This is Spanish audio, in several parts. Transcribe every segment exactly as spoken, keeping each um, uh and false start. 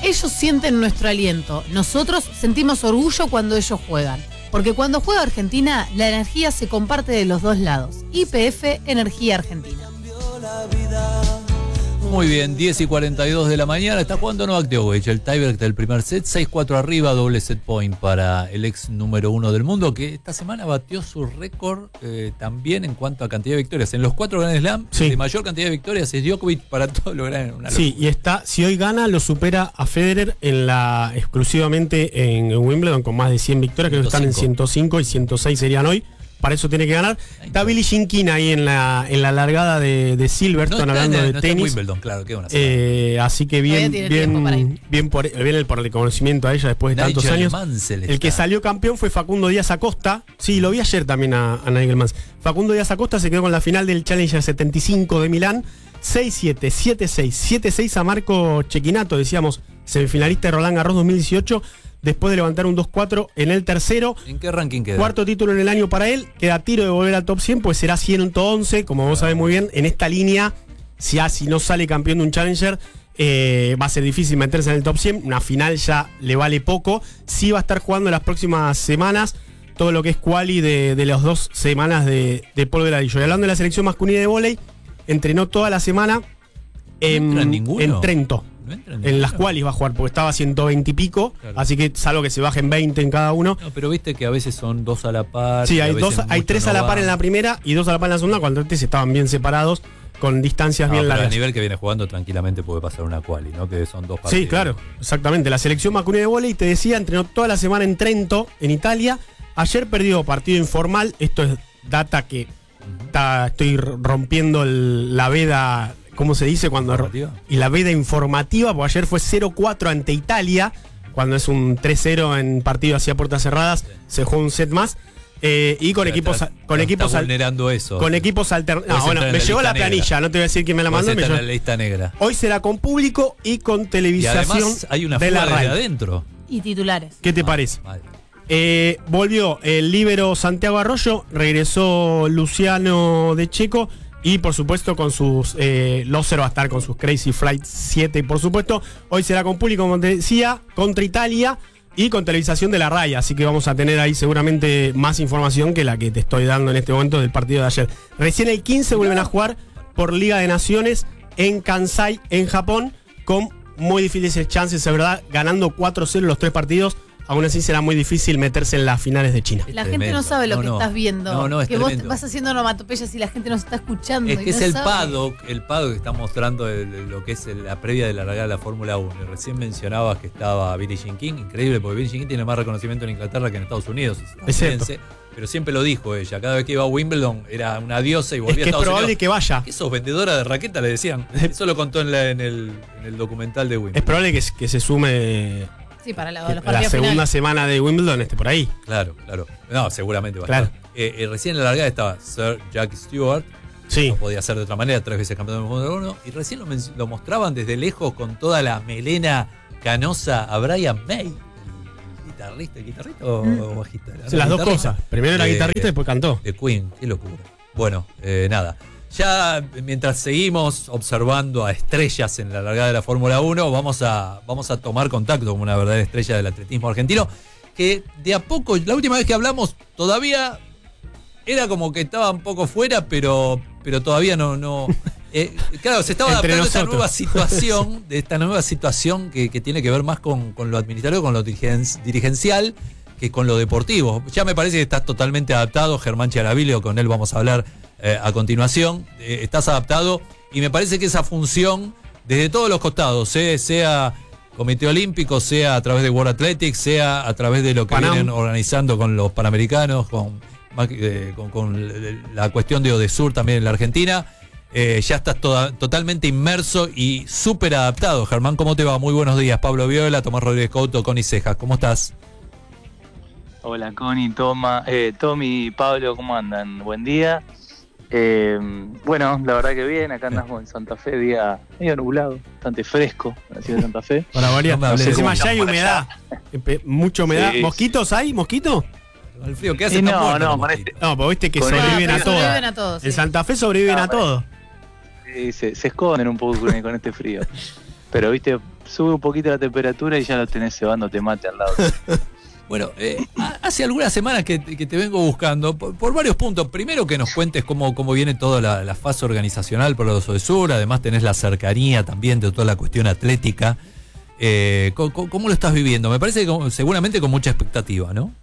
ellos sienten nuestro aliento. Nosotros sentimos orgullo cuando ellos juegan. Porque cuando juega Argentina, la energía se comparte de los dos lados. Y P F Energía Argentina. Muy bien, diez y cuarenta y dos de la mañana. Está jugando Novak Djokovic, el tiebreak del primer set. seis cuatro arriba, doble set point para el ex número uno del mundo, que esta semana batió su récord eh, también en cuanto a cantidad de victorias. En los cuatro Grand Slam, sí, de mayor cantidad de victorias es Djokovic para todos los Grand Slam. Sí, y está, si hoy gana, lo supera a Federer en la exclusivamente en Wimbledon con más de cien victorias. Creo que están en ciento cinco y ciento seis serían hoy. Para eso tiene que ganar. Está Billie Jean King ahí en la en la largada de, de Silverstone, no hablando en, de no tenis. Está en Wimbledon, claro, qué buena eh, así que bien, bien, bien por bien el, por el reconocimiento a ella después de Nigel tantos años. Mansell el está. Que salió campeón fue Facundo Díaz Acosta. Sí, lo vi ayer también a, a Nigel Mansell. Facundo Díaz Acosta se quedó con la final del Challenger setenta y cinco de Milán. seis siete, siete seis, siete seis a Marco Cecchinato, decíamos, semifinalista de Roland Garros dos mil dieciocho. Después de levantar un dos cuatro en el tercero. ¿En qué ranking queda? Cuarto título en el año para él. Queda tiro de volver al top cien, pues será ciento once. Como vos sabés muy bien, en esta línea, si, si no sale campeón de un Challenger, eh, va a ser difícil meterse en el top cien. Una final ya le vale poco. Sí va a estar jugando en las próximas semanas todo lo que es quali de, de las dos semanas de, de Paul Gradillo. Y hablando de la selección masculina de vóley, entrenó toda la semana en, ¿No en Trento. No en, en las cuales va a jugar, porque estaba a ciento veinte y pico, claro. Así que salvo que se bajen veinte en cada uno. No, pero viste que a veces son dos a la par. Sí, hay, dos, hay tres no a la par va. en la primera y dos a la par en la segunda, cuando antes estaban bien separados, con distancias no, bien largas. A nivel que viene jugando tranquilamente puede pasar una quali, ¿no? Que son dos partidos. Sí, claro, exactamente. La selección masculina de vóley, te decía, entrenó toda la semana en Trento, en Italia. Ayer perdió partido informal. Esto es data que uh-huh. está, estoy rompiendo el, la veda... ¿Cómo se dice? cuando Y la veda informativa, porque ayer fue cero cuatro ante Italia, cuando es un tres cero en partido hacia puertas cerradas, sí. Se jugó un set más. Eh, y con equipos está, con está equipos vulnerando eso. Con equipos alternativos. No, bueno, me llegó la planilla, negra. No te voy a decir quién me la mandó. Me en la lista negra. Hoy será con público y con televisación. Y además hay una fuga desde adentro. Y titulares. ¿Qué te ah, parece? Vale. Eh, volvió el líbero Santiago Arroyo, regresó Luciano de Checo. Y por supuesto con sus eh, Loser va a estar con sus Crazy Flight siete. Y por supuesto hoy será con público, como te decía, contra Italia y con televisación de la raya. Así que vamos a tener ahí seguramente más información que la que te estoy dando en este momento del partido de ayer. Recién el quince vuelven a jugar por Liga de Naciones en Kansai, en Japón, con muy difíciles chances, es verdad, ganando cuatro cero los tres partidos. Aún así será muy difícil meterse en las finales de China. La gente no sabe lo no, que no. estás viendo. No, no, es que tremendo. vos vas haciendo onomatopeyas y la gente nos está escuchando. Es que y es no el sabe. paddock, el paddock que está mostrando el, lo que es el, la previa de la largada de la Fórmula uno. Y recién mencionabas que estaba Billie Jean King, increíble, porque Billie Jean King tiene más reconocimiento en Inglaterra que en Estados Unidos. Es cierto. Pero siempre lo dijo ella, cada vez que iba a Wimbledon era una diosa y volvía es que a Estados es probable Unidos. que vaya. ¿Qué sos, vendedora de raqueta? Le decían. Eso lo contó en, la, en, el, en el documental de Wimbledon. Es probable que, que se sume... Sí, para la, los los la segunda finales. semana de Wimbledon esté por ahí. Claro, claro. No, seguramente va a claro. estar. Eh, eh, recién en la largada estaba Sir Jack Stewart. Sí. No podía ser de otra manera, tres veces campeón del mundo uno. Y recién lo, lo mostraban desde lejos con toda la melena canosa a Brian May. ¿Guitarrista? ¿Guitarrista o, mm. o bajista? Sí, las dos cosas. Primero era guitarrista y después cantó. De Queen, qué locura. Bueno, eh, nada. Ya mientras seguimos observando a estrellas en la largada de la Fórmula uno, vamos a, vamos a tomar contacto con una verdadera estrella del atletismo argentino, que de a poco, la última vez que hablamos, todavía era como que estaba un poco fuera, pero, pero todavía no... no eh, claro, se estaba adaptando a esta nueva situación, de esta nueva situación que, que tiene que ver más con, con lo administrativo, con lo dirigen, dirigencial, que con lo deportivo. Ya me parece que estás totalmente adaptado, Germán Chiaravilio, con él vamos a hablar Eh, a continuación, eh, estás adaptado y me parece que esa función desde todos los costados, eh, sea Comité Olímpico, sea a través de World Athletics, sea a través de lo que Panam. vienen organizando con los Panamericanos, con, eh, con, con la cuestión de Odesur también en la Argentina, eh, ya estás toda, totalmente inmerso y súper adaptado. Germán, ¿cómo te va? Muy buenos días. Pablo Viola, Tomás Rodríguez Couto, Connie Cejas, ¿cómo estás? Hola Connie, Toma, eh, Tommy, Pablo, ¿cómo andan? Buen día. Eh, bueno, la verdad que bien, acá andamos en Santa Fe, día medio nublado, bastante fresco en la ciudad de Santa Fe. Para variar, no encima ya hay humedad, mucha humedad. Sí. ¿Mosquitos hay? ¿Mosquito? El frío, ¿qué hace? Sí, no, no, con este, no, porque viste que sobreviven, no, a todo. sobreviven a todo. Sí. En Santa Fe sobreviven no, a todo. Sí, se, se esconden un poco con, con este frío. pero viste, sube un poquito la temperatura y ya lo tenés cebándote mate al lado. Bueno, eh, hace algunas semanas que, que te vengo buscando por, por varios puntos. Primero que nos cuentes cómo, cómo viene toda la, la fase organizacional por los Odesur, además tenés la cercanía también de toda la cuestión atlética. Eh, ¿cómo, ¿Cómo lo estás viviendo? Me parece que seguramente con mucha expectativa, ¿no?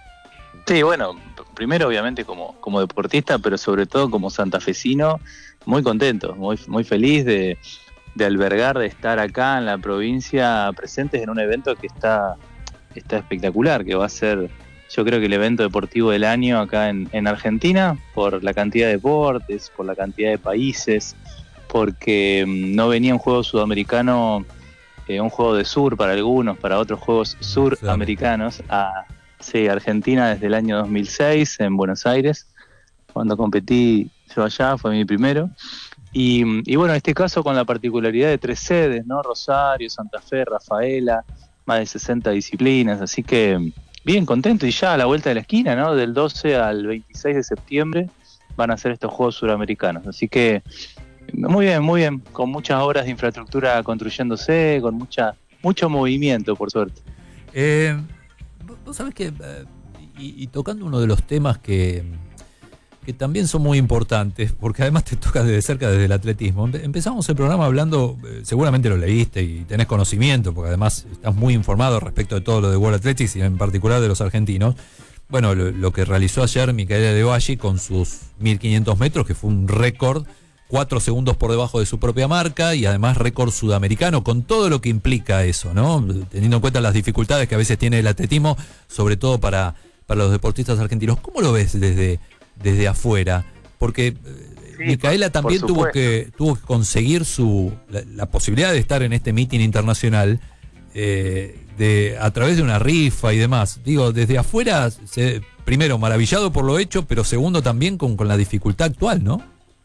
Sí, bueno, primero obviamente como, como deportista, pero sobre todo como santafesino, muy contento, muy, muy feliz de, de albergar, de estar acá en la provincia presentes en un evento que está... está espectacular, que va a ser, yo creo que el evento deportivo del año acá en, en Argentina, por la cantidad de deportes, por la cantidad de países, porque um, no venía un juego sudamericano, eh, un juego de sur para algunos, para otros juegos suramericanos, a sí, Argentina desde el año dos mil seis en Buenos Aires, cuando competí yo allá, fue mi primero. Y, y bueno, en este caso con la particularidad de tres sedes, ¿no? Rosario, Santa Fe, Rafaela, más de sesenta disciplinas, así que bien contento, y ya a la vuelta de la esquina, ¿no? Del doce al veintiséis de septiembre van a ser estos Juegos Suramericanos, así que muy bien, muy bien, con muchas obras de infraestructura construyéndose, con mucha mucho movimiento, por suerte. Eh, vos sabés que, eh, y, y tocando uno de los temas que, que también son muy importantes, porque además te toca desde cerca desde el atletismo. Empezamos el programa hablando, eh, seguramente lo leíste y tenés conocimiento, porque además estás muy informado respecto de todo lo de World Athletics y en particular de los argentinos. Bueno, lo, lo que realizó ayer Micaela De Baggi con sus mil quinientos metros, que fue un récord, cuatro segundos por debajo de su propia marca y además récord sudamericano, con todo lo que implica eso, ¿no? Teniendo en cuenta las dificultades que a veces tiene el atletismo, sobre todo para, para los deportistas argentinos. ¿Cómo lo ves desde... desde afuera? Porque sí, Micaela también tuvo que tuvo que conseguir su la, la posibilidad de estar en este meeting internacional eh, de a través de una rifa y demás. Digo, desde afuera, se, primero, maravillado por lo hecho, pero segundo también con, con la dificultad actual, ¿no?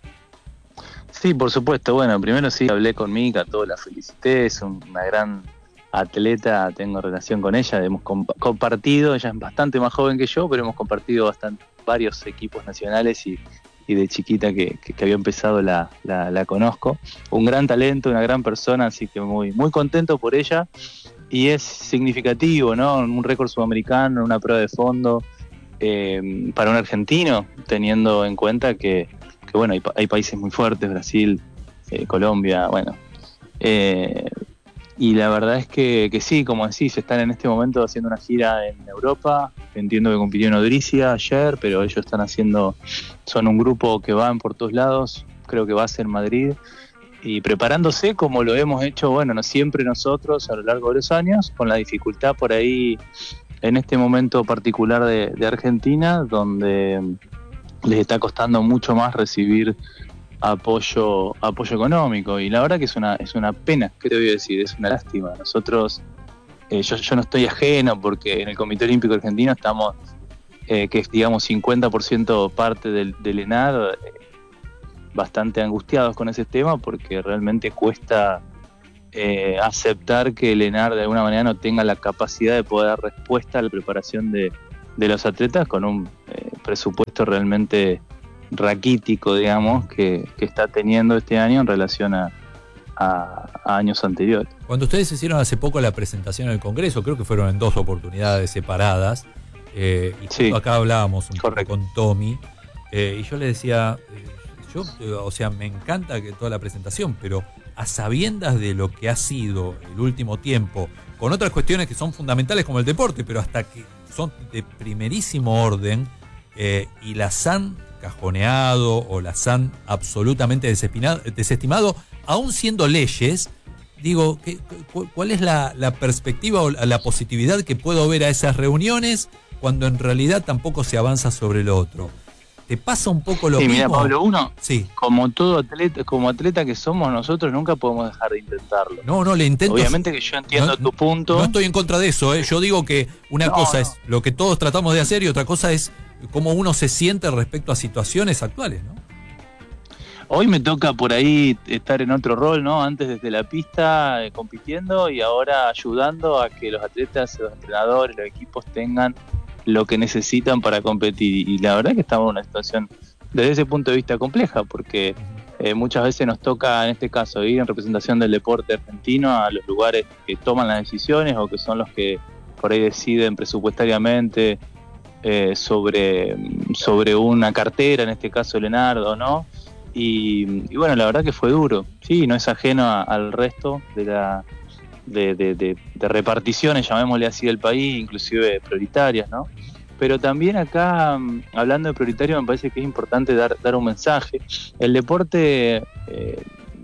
Sí, por supuesto. Bueno, primero sí, hablé con Mica, todo la felicité, es una gran atleta, tengo relación con ella, hemos comp- compartido, ella es bastante más joven que yo, pero hemos compartido bastante varios equipos nacionales y, y de chiquita que, que, que había empezado la, la, la conozco. Un gran talento, una gran persona, así que muy, muy contento por ella, y es significativo, ¿no? Un récord sudamericano, una prueba de fondo eh, para un argentino, teniendo en cuenta que, que bueno, hay, hay países muy fuertes, Brasil, eh, Colombia, bueno. Eh, Y la verdad es que, que sí, como decís, están en este momento haciendo una gira en Europa. Entiendo que compitió en Odricia ayer, pero ellos están haciendo, son un grupo que van por todos lados, creo que va a ser Madrid, y preparándose como lo hemos hecho, bueno, no siempre nosotros a lo largo de los años, con la dificultad por ahí en este momento particular de, de Argentina, donde les está costando mucho más recibir apoyo apoyo económico, y la verdad que es una es una pena, ¿qué te voy a decir? Es una lástima. Nosotros, eh, yo, yo no estoy ajeno, porque en el Comité Olímpico Argentino estamos, eh, que es digamos cincuenta por ciento parte del, del ENAR, eh, bastante angustiados con ese tema, porque realmente cuesta eh, aceptar que el ENAR de alguna manera no tenga la capacidad de poder dar respuesta a la preparación de, de los atletas con un eh, presupuesto realmente raquítico, digamos, que, que está teniendo este año en relación a, a, a años anteriores. Cuando ustedes hicieron hace poco la presentación en el Congreso, creo que fueron en dos oportunidades separadas, eh, y sí, acá hablábamos un poco con Tommy, eh, y yo le decía, eh, yo, eh, o sea, me encanta que toda la presentación, pero a sabiendas de lo que ha sido el último tiempo, con otras cuestiones que son fundamentales como el deporte, pero hasta que son de primerísimo orden, eh, y las han cajoneado o las han absolutamente desestimado, aún siendo leyes. Digo, ¿qué, cu- ¿cuál es la, la perspectiva o la, la positividad que puedo ver a esas reuniones cuando en realidad tampoco se avanza sobre lo otro? ¿Te pasa un poco lo sí, mismo? Mira, Pablo, uno, sí. como todo atleta, como atleta que somos nosotros, nunca podemos dejar de intentarlo. No, no, le intento. Obviamente que yo entiendo no, tu punto. No estoy en contra de eso, ¿eh? Yo digo que una no, cosa no. es lo que todos tratamos de hacer y otra cosa es cómo uno se siente respecto a situaciones actuales, ¿no? Hoy me toca por ahí estar en otro rol, ¿no? Antes desde la pista eh, compitiendo, y ahora ayudando a que los atletas, los entrenadores, los equipos tengan lo que necesitan para competir. Y la verdad que estamos en una situación desde ese punto de vista compleja, porque eh, muchas veces nos toca, en este caso, ir en representación del deporte argentino a los lugares que toman las decisiones o que son los que por ahí deciden presupuestariamente eh, sobre, sobre una cartera, en este caso Leonardo, ¿no? Y, y bueno, la verdad que fue duro, sí, no es ajeno a, al resto de la de, de, de, de reparticiones, llamémosle así, del país, inclusive prioritarias, ¿no? Pero también acá, hablando de prioritario, me parece que es importante dar, dar un mensaje. El deporte eh,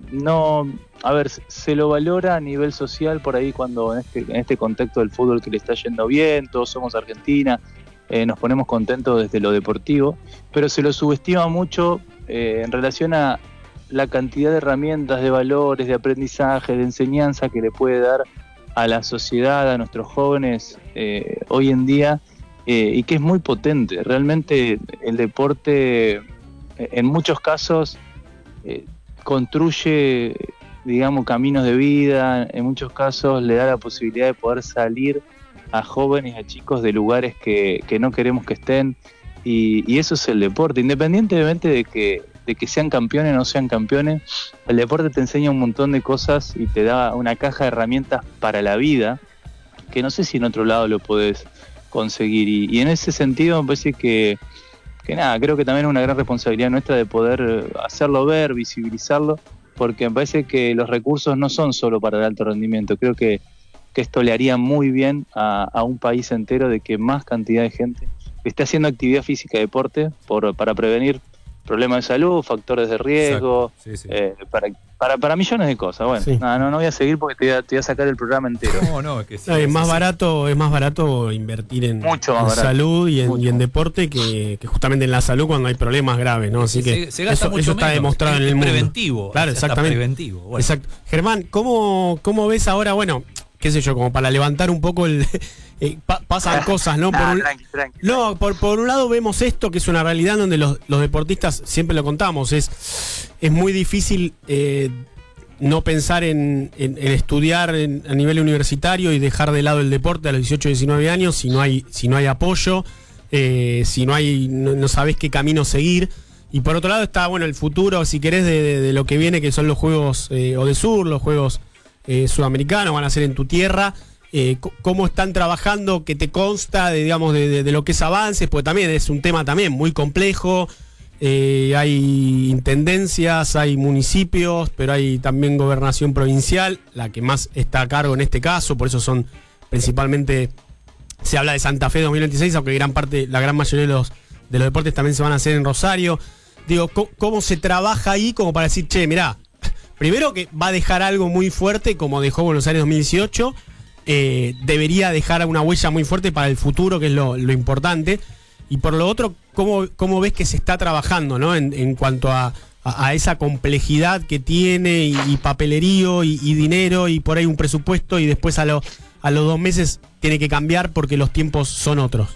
no, a ver, se lo valora a nivel social por ahí cuando en este, en este contexto del fútbol que le está yendo bien, todos somos Argentina, eh, nos ponemos contentos desde lo deportivo, pero se lo subestima mucho eh, en relación a la cantidad de herramientas, de valores, de aprendizaje, de enseñanza que le puede dar a la sociedad, a nuestros jóvenes eh, hoy en día, eh, y que es muy potente. Realmente el deporte en muchos casos eh, construye, digamos, caminos de vida, en muchos casos le da la posibilidad de poder salir a jóvenes, a chicos de lugares que, que no queremos que estén, y, y eso es el deporte, independientemente de que de que sean campeones o no sean campeones, el deporte te enseña un montón de cosas y te da una caja de herramientas para la vida, que no sé si en otro lado lo podés conseguir. Y, y en ese sentido me parece que, que nada, creo que también es una gran responsabilidad nuestra de poder hacerlo ver, visibilizarlo, porque me parece que los recursos no son solo para el alto rendimiento. Creo que, que esto le haría muy bien a, a un país entero de que más cantidad de gente esté haciendo actividad física y deporte por, para prevenir problemas de salud, factores de riesgo, sí, sí. Eh, para, para, para millones de cosas. Bueno, sí. no, no, no voy a seguir porque te voy a, te voy a sacar el programa entero. No, no, es que sí, no, es más sí. barato, es más barato invertir en, Mucho más en barato. salud y en, y en deporte que, que justamente en la salud cuando hay problemas graves, ¿no? Así que se, se gasta eso, mucho eso está menos. demostrado es en el mundo. Preventivo. Claro, exactamente. Preventivo. Bueno. Exacto. Germán, ¿cómo, ¿cómo ves ahora? Bueno, qué sé yo, como para levantar un poco el... Eh, pa pasan cosas, ¿no? Por nah, un, tranqui, tranqui. no, por, por un lado vemos esto, que es una realidad donde los, los deportistas, siempre lo contamos, es, es muy difícil eh, no pensar en, en, en estudiar en, a nivel universitario y dejar de lado el deporte a los dieciocho, diecinueve años si no hay, si no hay apoyo, eh, si no hay, no, no sabés qué camino seguir. Y por otro lado está, bueno, el futuro, si querés, de, de, de lo que viene, que son los Juegos eh, Odesur, los Juegos eh, Sudamericanos, van a ser en tu tierra. Eh, cómo están trabajando, que te consta de, digamos, de, de, de lo que es avances, porque también es un tema también muy complejo, eh, hay intendencias, hay municipios, pero hay también gobernación provincial, la que más está a cargo en este caso, por eso son principalmente, se habla de Santa Fe dos mil veintiséis, aunque gran parte, la gran mayoría de los, de los deportes también se van a hacer en Rosario. Digo, ¿cómo se trabaja ahí como para decir, che, mirá, primero que va a dejar algo muy fuerte como dejó Buenos Aires dos mil dieciocho, Eh, debería dejar una huella muy fuerte para el futuro, que es lo, lo importante, y por lo otro, ¿cómo, cómo ves que se está trabajando, ¿no? en, en cuanto a, a, a esa complejidad que tiene y, y papelerío y, y dinero y por ahí un presupuesto y después a, lo, a los dos meses tiene que cambiar porque los tiempos son otros?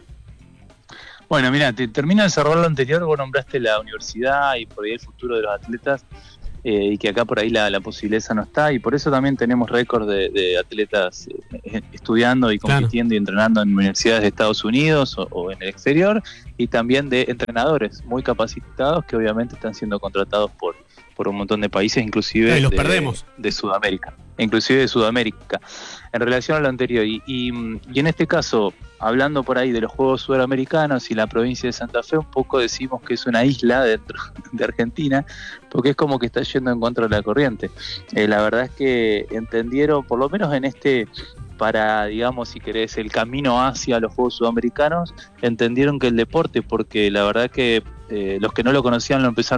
Bueno, mira, te termino de cerrar lo anterior, vos nombraste la universidad y por ahí el futuro de los atletas. Eh, y que acá por ahí la, la posibilidad esa no está, y por eso también tenemos récord de, de atletas eh, estudiando y compitiendo, claro, y entrenando en universidades de Estados Unidos o, o en el exterior, y también de entrenadores muy capacitados que obviamente están siendo contratados por, por un montón de países, inclusive eh, los de, perdemos. de Sudamérica, inclusive de Sudamérica. En relación a lo anterior, y, y, y en este caso, hablando por ahí de los Juegos Sudamericanos y la provincia de Santa Fe, un poco decimos que es una isla dentro de Argentina, porque es como que está yendo en contra de la corriente. Eh, la verdad es que entendieron, por lo menos en este, para, digamos, si querés, el camino hacia los Juegos Sudamericanos, entendieron que el deporte, porque la verdad que eh, los que no lo conocían lo empezaron